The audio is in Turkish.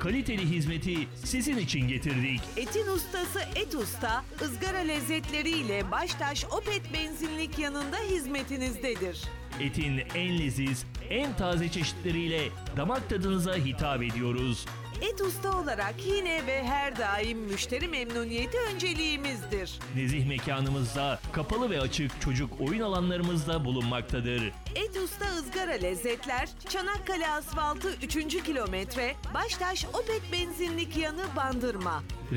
kaliteli hizmeti sizin için getirdik. Etin ustası Et Usta, ızgara lezzetleriyle Baştaş Opet benzinlik yanında hizmetinizdedir. Etin en leziz, en taze çeşitleriyle damak tadınıza hitap ediyoruz. Et Usta olarak yine ve her daim müşteri memnuniyeti önceliğimizdir. Nezih mekanımızda kapalı ve açık çocuk oyun alanlarımızda bulunmaktadır. Et Usta ızgara lezzetler, Çanakkale Asfaltı 3. kilometre, Baştaş Opet benzinlik yanı Bandırma.